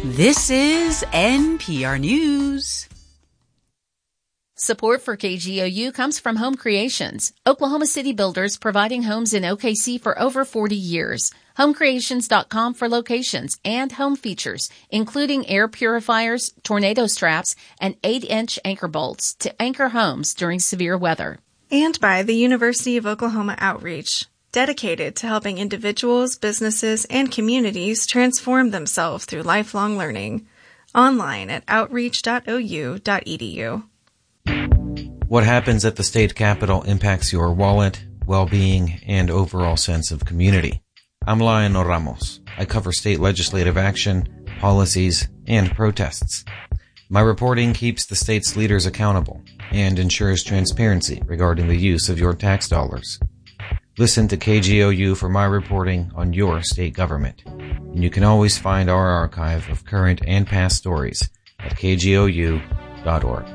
This is NPR News. Support for KGOU comes from Home Creations, Oklahoma City builders providing homes in OKC for over 40 years. HomeCreations.com for locations and home features, including air purifiers, tornado straps, and 8-inch anchor bolts to anchor homes during severe weather. And by the University of Oklahoma Outreach, dedicated to helping individuals, businesses, and communities transform themselves through lifelong learning. Online at outreach.ou.edu. What happens at the state capitol impacts your wallet, well-being, and overall sense of community. I'm Lionel Ramos. I cover state legislative action, policies, and protests. My reporting keeps the state's leaders accountable and ensures transparency regarding the use of your tax dollars. Listen to KGOU for my reporting on your state government. And you can always find our archive of current and past stories at kgou.org.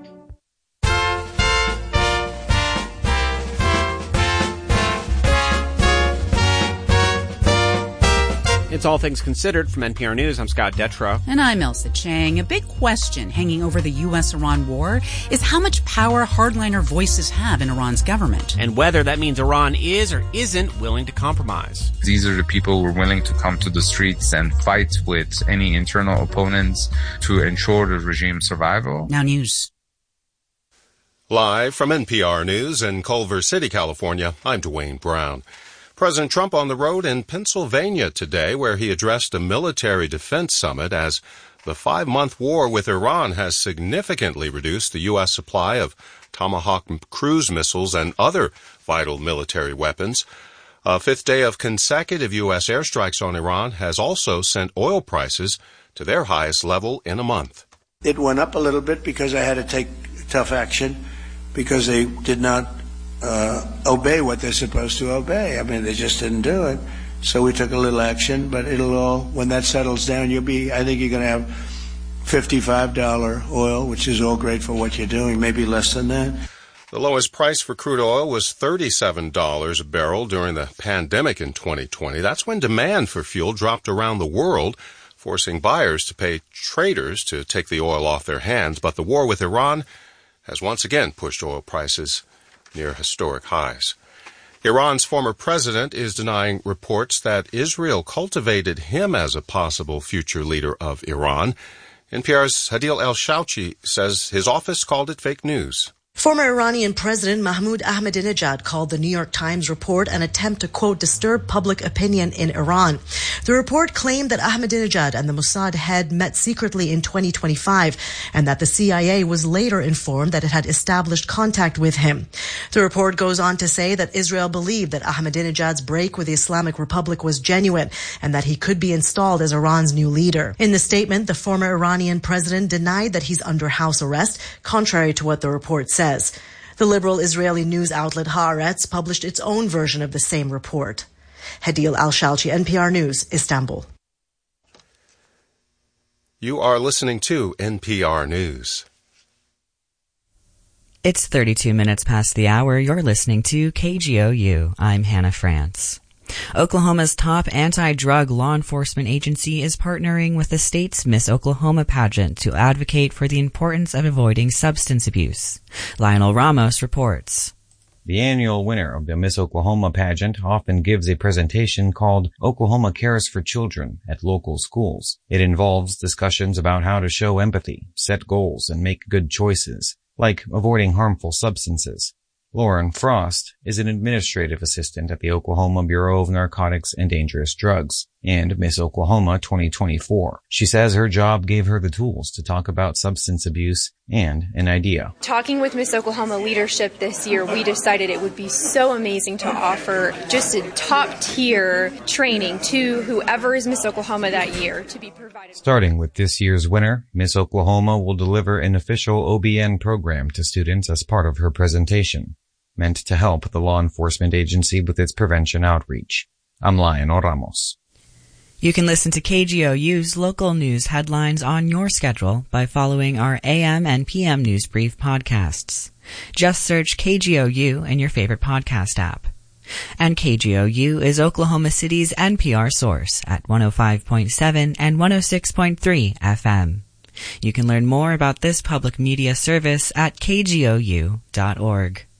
It's All Things Considered from NPR News. I'm Scott Detrow. And I'm Elsa Chang. A big question hanging over the U.S.-Iran war is how much power hardliner voices have in Iran's government. And whether that means Iran is or isn't willing to compromise. These are the people who are willing to come to the streets and fight with any internal opponents to ensure the regime's survival. Now news. Live from NPR News in Culver City, California, I'm Dwayne Brown. President Trump on the road in Pennsylvania today, where he addressed a military defense summit as the 5-month war with Iran has significantly reduced the U.S. supply of Tomahawk cruise missiles and other vital military weapons. A 5th day of consecutive U.S. airstrikes on Iran has also sent oil prices to their highest level in a month. It went up a little bit because I had to take tough action because they did not obey what they're supposed to obey. I mean, they just didn't do it. So we took a little action, but it'll all, when that settles down, I think you're going to have $55 oil, which is all great for what you're doing, maybe less than that. The lowest price for crude oil was $37 a barrel during the pandemic in 2020. That's when demand for fuel dropped around the world, forcing buyers to pay traders to take the oil off their hands. But the war with Iran has once again pushed oil prices near historic highs. Iran's former president is denying reports that Israel cultivated him as a possible future leader of Iran. NPR's Hadil El-Shouchi says his office called it fake news. Former Iranian President Mahmoud Ahmadinejad called the New York Times report an attempt to, quote, disturb public opinion in Iran. The report claimed that Ahmadinejad and the Mossad head met secretly in 2025 and that the CIA was later informed that it had established contact with him. The report goes on to say that Israel believed that Ahmadinejad's break with the Islamic Republic was genuine and that he could be installed as Iran's new leader. In the statement, the former Iranian president denied that he's under house arrest, contrary to what the report says. The liberal Israeli news outlet Haaretz published its own version of the same report. Hadil El-Shouchi, NPR News, Istanbul. You are listening to NPR News. It's 32 minutes past the hour. You're listening to KGOU. I'm Hannah France. Oklahoma's top anti-drug law enforcement agency is partnering with the state's Miss Oklahoma pageant to advocate for the importance of avoiding substance abuse. Lionel Ramos reports. The annual winner of the Miss Oklahoma pageant often gives a presentation called Oklahoma Cares for Children at local schools. It involves discussions about how to show empathy, set goals, and make good choices, like avoiding harmful substances. Lauren Frost is an administrative assistant at the Oklahoma Bureau of Narcotics and Dangerous Drugs and Miss Oklahoma 2024. She says her job gave her the tools to talk about substance abuse and an idea. Talking with Miss Oklahoma leadership this year, we decided it would be so amazing to offer just a top-tier training to whoever is Miss Oklahoma that year to be provided. Starting with this year's winner, Miss Oklahoma will deliver an official OBN program to students as part of her presentation, meant to help the law enforcement agency with its prevention outreach. I'm Lionel Ramos. You can listen to KGOU's local news headlines on your schedule by following our AM and PM News Brief podcasts. Just search KGOU in your favorite podcast app. And KGOU is Oklahoma City's NPR source at 105.7 and 106.3 FM. You can learn more about this public media service at kgou.org.